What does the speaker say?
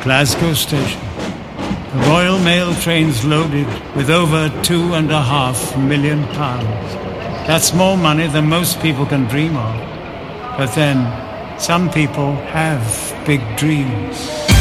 Glasgow Station. The Royal Mail train's loaded with over £2.5 million. That's more money than most people can dream of. But then, some people have big dreams.